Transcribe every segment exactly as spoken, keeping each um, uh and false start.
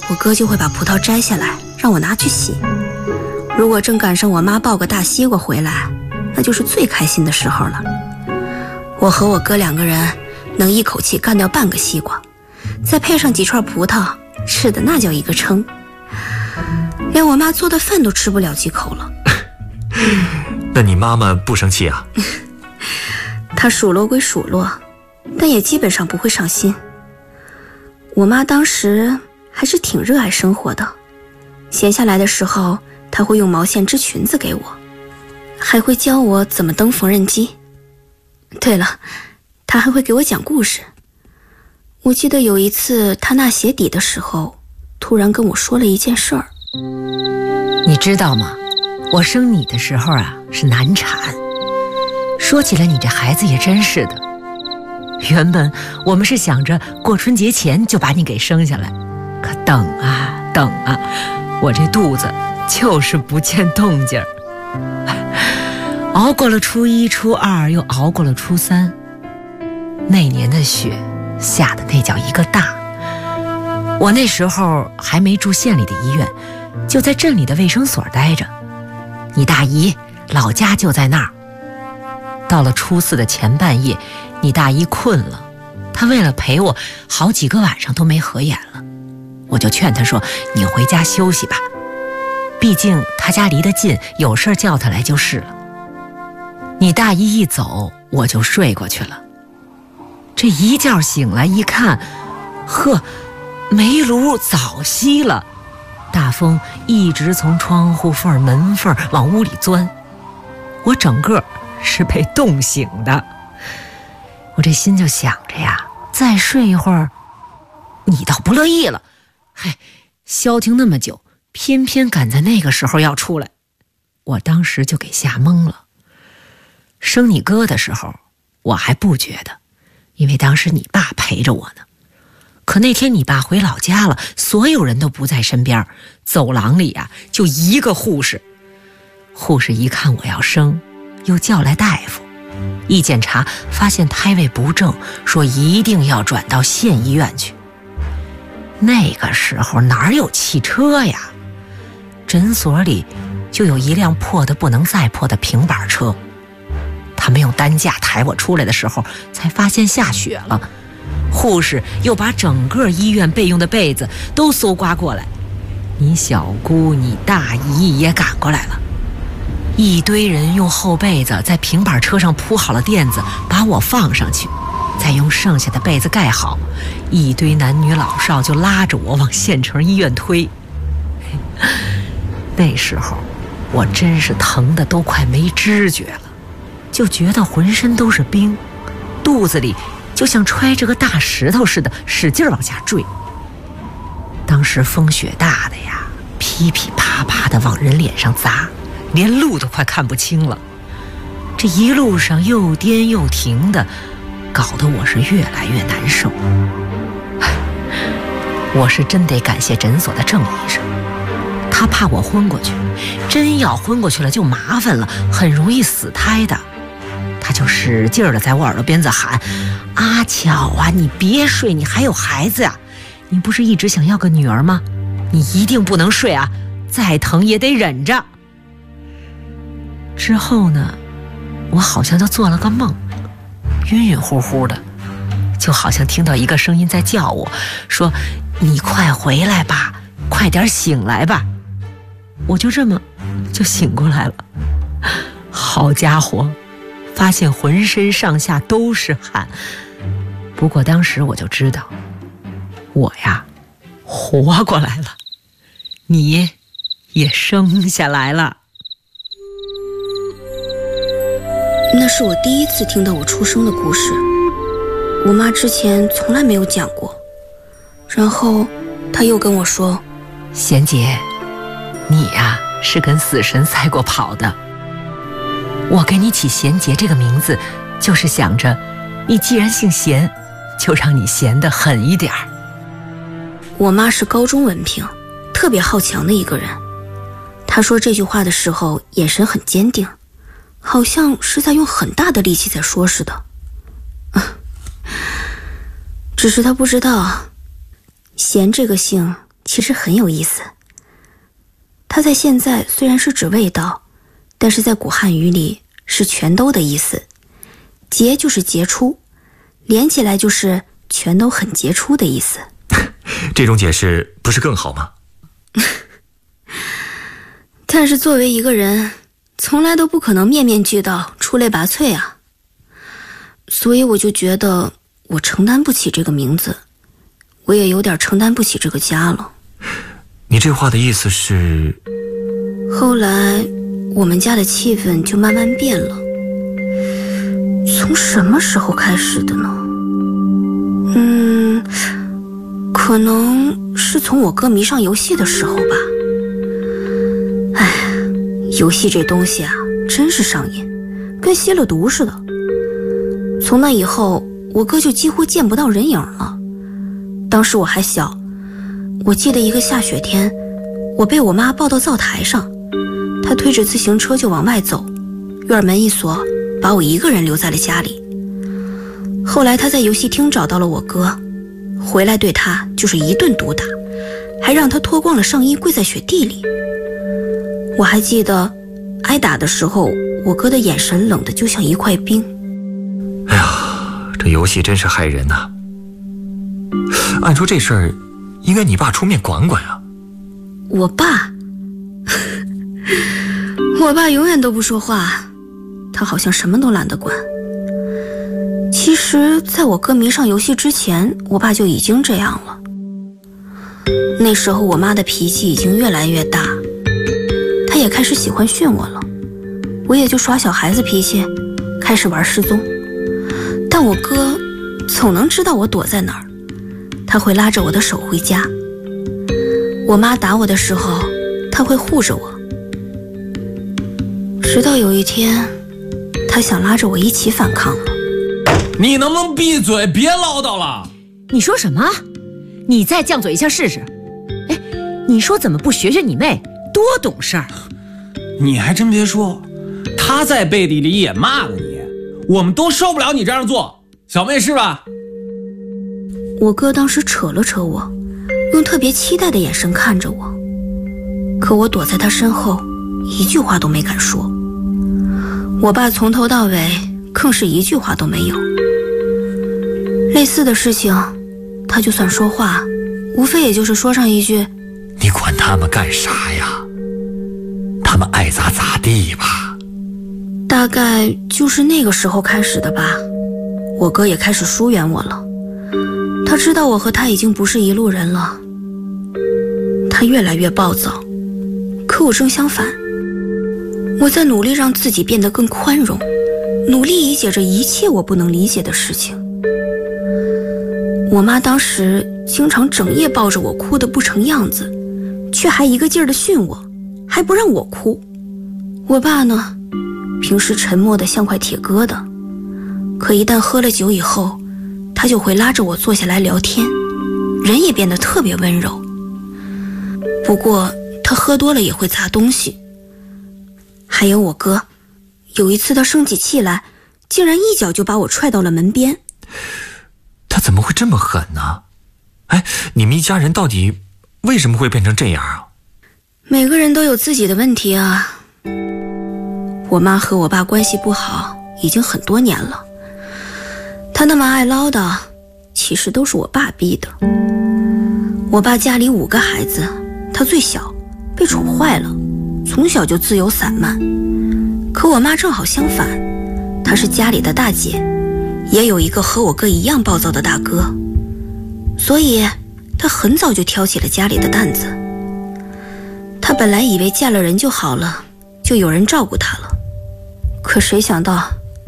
我哥就会把葡萄摘下来让我拿去洗。如果正赶上我妈抱个大西瓜回来，那就是最开心的时候了。我和我哥两个人能一口气干掉半个西瓜，再配上几串葡萄，吃的那叫一个撑，连我妈做的饭都吃不了几口了。 那你妈妈不生气啊？ 她数落归数落，但也基本上不会上心。我妈当时还是挺热爱生活的，闲下来的时候她会用毛线织裙子给我，还会教我怎么蹬缝纫机。对了，她还会给我讲故事。我记得有一次她纳鞋底的时候，突然跟我说了一件事儿。 你知道吗？我生你的时候啊是难产。说起来你这孩子也真是的，原本我们是想着过春节前就把你给生下来，可等啊等啊，我这肚子就是不见动静儿。熬过了初一初二，又熬过了初三，那年的雪下的那叫一个大。我那时候还没住县里的医院，就在镇里的卫生所待着。你大姨老家就在那儿。到了初四的前半夜，你大姨困了，她为了陪我，好几个晚上都没合眼了。我就劝她说：“你回家休息吧，毕竟她家离得近，有事叫她来就是了。”你大姨一走，我就睡过去了。这一觉醒来一看，呵，煤炉早熄了，大风一直从窗户缝门缝往屋里钻，我整个是被冻醒的。我这心就想着呀，再睡一会儿，你倒不乐意了，嘿，消停那么久，偏偏赶在那个时候要出来，我当时就给吓懵了。生你哥的时候我还不觉得，因为当时你爸陪着我呢。可那天你爸回老家了，所有人都不在身边，走廊里啊就一个护士。护士一看我要生，又叫来大夫，一检查发现胎位不正，说一定要转到县医院去。那个时候哪有汽车呀？诊所里就有一辆破的不能再破的平板车。他们用担架抬我出来的时候，才发现下雪了。护士又把整个医院备用的被子都搜刮过来，你小姑、你大姨也赶过来了。一堆人用厚被子在平板车上铺好了垫子，把我放上去，再用剩下的被子盖好。一堆男女老少就拉着我往县城医院推。那时候我真是疼得都快没知觉了，就觉得浑身都是冰，肚子里就像揣着个大石头似的，使劲往下坠。当时风雪大的呀，噼噼啪啪的往人脸上砸，连路都快看不清了。这一路上又颠又停的，搞得我是越来越难受。我是真得感谢诊所的郑医生，他怕我昏过去，真要昏过去了就麻烦了，很容易死胎的。他就使劲的在我耳朵边子喊：“阿巧啊，你别睡，你还有孩子呀，你不是一直想要个女儿吗？你一定不能睡啊，再疼也得忍着。”之后呢，我好像就做了个梦，晕晕乎乎的，就好像听到一个声音在叫我，说：“你快回来吧，快点醒来吧。”我就这么就醒过来了。好家伙，发现浑身上下都是汗。不过当时我就知道，我呀活过来了，你也生下来了。 那是我第一次听到我出生的故事，我妈之前从来没有讲过。然后她又跟我说：“ 贤姐，你呀是跟死神赛过跑的。我给你起贤姐这个名字，就是想着你既然姓贤，就让你闲得狠一点儿。” 我妈是高中文凭，特别好强的一个人。她说这句话的时候眼神很坚定，好像是在用很大的力气在说似的。只是她不知道，贤这个姓其实很有意思。它在现在虽然是指味道，但是在古汉语里是全都的意思。杰就是杰出，连起来就是全都很杰出的意思。 这种解释不是更好吗？ 但是作为一个人，从来都不可能面面俱到，出类拔萃啊。所以我就觉得我承担不起这个名字，我也有点承担不起这个家了。 你这话的意思是？ 后来我们家的气氛就慢慢变了。从什么时候开始的呢？嗯，可能是从我哥迷上游戏的时候吧。哎，游戏这东西啊，真是上瘾，跟吸了毒似的。从那以后，我哥就几乎见不到人影了。当时我还小，我记得一个下雪天，我被我妈抱到灶台上，她推着自行车就往外走，院门一锁，把我一个人留在了家里。后来她在游戏厅找到了我哥，回来对他就是一顿毒打，还让他脱光了上衣跪在雪地里。我还记得挨打的时候，我哥的眼神冷得就像一块冰。 哎呀，这游戏真是害人呐！按说这事儿应该你爸出面管管啊。 我爸我爸永远都不说话，他好像什么都懒得管。其实在我哥迷上游戏之前，我爸就已经这样了。那时候我妈的脾气已经越来越大，她也开始喜欢训我了，我也就耍小孩子脾气，开始玩失踪。但我哥总能知道我躲在哪儿，他会拉着我的手回家。我妈打我的时候，他会护着我。直到有一天，他想拉着我一起反抗了。 你能不能闭嘴，别唠叨了？ 你说什么？你再犟嘴一下试试。哎，你说怎么不学学你妹，多懂事儿？ 你还真别说，她在背地里也骂了你，我们都受不了你这样做，小妹是吧？ 我哥当时扯了扯我，用特别期待的眼神看着我，可我躲在他身后，一句话都没敢说。我爸从头到尾更是一句话都没有。类似的事情，他就算说话，无非也就是说上一句：“ 你管他们干啥呀？他们爱咋咋地吧。” 大概就是那个时候开始的吧，我哥也开始疏远我了。他知道我和他已经不是一路人了，他越来越暴躁。可我正相反，我在努力让自己变得更宽容，努力理解着一切我不能理解的事情。我妈当时经常整夜抱着我哭得不成样子，却还一个劲儿地训我，还不让我哭。我爸呢，平时沉默得像块铁疙瘩，可一旦喝了酒以后，他就会拉着我坐下来聊天，人也变得特别温柔。不过他喝多了也会砸东西。还有我哥，有一次他生起气来，竟然一脚就把我踹到了门边。 他怎么会这么狠呢？哎，你们一家人到底为什么会变成这样啊？ 每个人都有自己的问题啊。我妈和我爸关系不好已经很多年了，他那么爱唠叨，其实都是我爸逼的。我爸家里五个孩子，他最小，被宠坏了，从小就自由散漫。可我妈正好相反，她是家里的大姐，也有一个和我哥一样暴躁的大哥，所以她很早就挑起了家里的担子。她本来以为嫁了人就好了，就有人照顾她了，可谁想到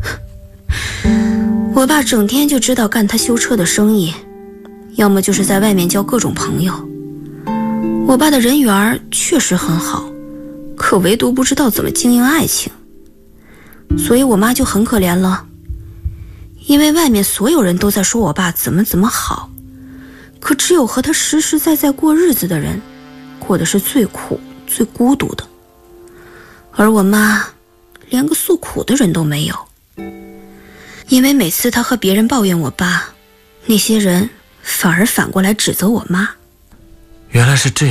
我爸整天就知道干他修车的生意，要么就是在外面交各种朋友。我爸的人缘确实很好，可唯独不知道怎么经营爱情。所以我妈就很可怜了，因为外面所有人都在说我爸怎么怎么好，可只有和他实实在在过日子的人，过的是最苦最孤独的。而我妈连个诉苦的人都没有，因为每次她和别人抱怨我爸，那些人反而反过来指责我妈。 原来是这样。